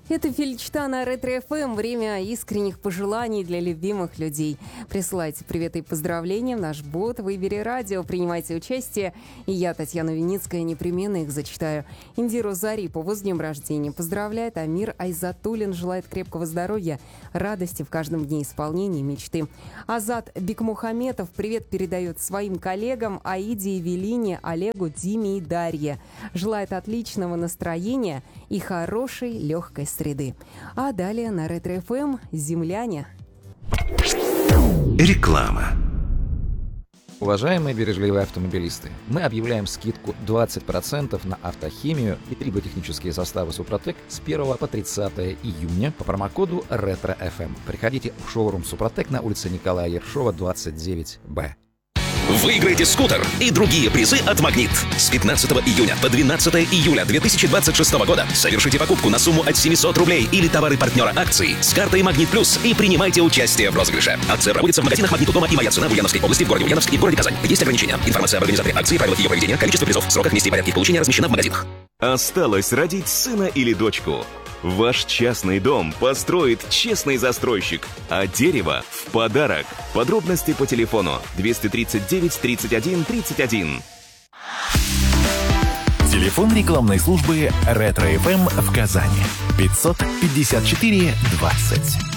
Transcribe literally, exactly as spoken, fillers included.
Это Фельдшта на Ретро-эф эм. Время искренних пожеланий для любимых людей. Присылайте приветы и поздравления в наш бот «Выбери радио». Принимайте участие. И я, Татьяна Виницкая, непременно их зачитаю. Индиру Зарипову с днем рождения поздравляет. Амир Айзатуллин желает крепкого здоровья, радости в каждом дне исполнения мечты. Азат Бекмухаметов привет передает своим коллегам Аиде, Евелине, Олегу, Диме и Дарье. Желает отличного настроения и хорошей легкой среды. А далее на Ретро-эф эм «Земляне». Реклама. Уважаемые бережливые автомобилисты, мы объявляем скидку двадцать процентов на автохимию и триботехнические составы Супротек с первого по тридцатое июня по промокоду Ретро-эф эм. Приходите в шоурум Супротек на улице Николая Ершова, двадцать девять бэ. Выиграйте скутер и другие призы от «Магнит». С пятнадцатого июня по двенадцатое июля две тысячи двадцать шестого года совершите покупку на сумму от семьсот рублей или товары партнера акции с картой «Магнит Плюс» и принимайте участие в розыгрыше. Акция проводится в магазинах «Магнит» у дома и «Моя цена» в Ульяновской области, в городе Ульяновск и в городе Казань. Есть ограничения. Информация об организаторе акции, правилах ее проведения, количество призов, сроках, месте и порядке их получения размещена в магазинах. Осталось родить сына или дочку. Ваш частный дом построит честный застройщик, а дерево в подарок. Подробности по телефону двести тридцать девять тридцать один тридцать один. Телефон рекламной службы Ретро-эф эм в Казани пятьсот пятьдесят четыре двадцать.